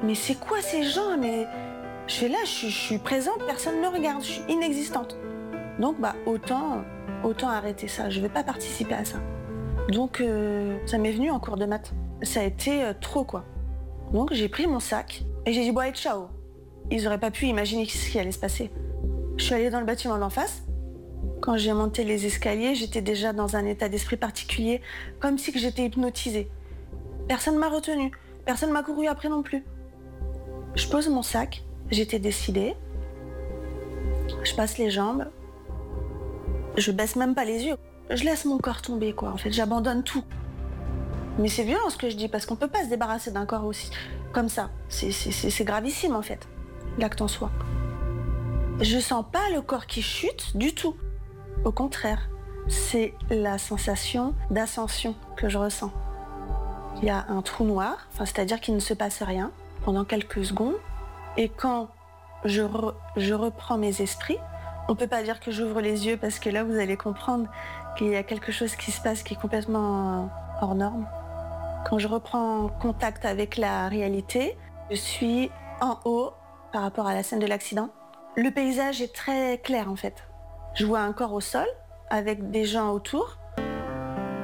mais c'est quoi ces gens? Mais je fais là, je suis présente, personne ne me regarde, je suis inexistante. Donc autant arrêter ça, je ne vais pas participer à ça. Donc ça m'est venu en cours de maths. Ça a été trop quoi. Donc j'ai pris mon sac et j'ai dit bon allez ciao. Ils n'auraient pas pu imaginer ce qui allait se passer. Je suis allée dans le bâtiment d'en face. Quand j'ai monté les escaliers, j'étais déjà dans un état d'esprit particulier, comme si que j'étais hypnotisée. Personne ne m'a retenue, personne ne m'a couru après non plus. Je pose mon sac, j'étais décidée. Je passe les jambes. Je baisse même pas les yeux. Je laisse mon corps tomber, quoi. En fait, j'abandonne tout. Mais c'est violent ce que je dis, parce qu'on peut pas se débarrasser d'un corps aussi comme ça. C'est gravissime, en fait, l'acte en soi. Je sens pas le corps qui chute du tout. Au contraire, c'est la sensation d'ascension que je ressens. Il y a un trou noir, c'est-à-dire qu'il ne se passe rien pendant quelques secondes. Et quand je reprends mes esprits, on ne peut pas dire que j'ouvre les yeux parce que là, vous allez comprendre qu'il y a quelque chose qui se passe qui est complètement hors norme. Quand je reprends contact avec la réalité, je suis en haut par rapport à la scène de l'accident. Le paysage est très clair en fait. Je vois un corps au sol avec des gens autour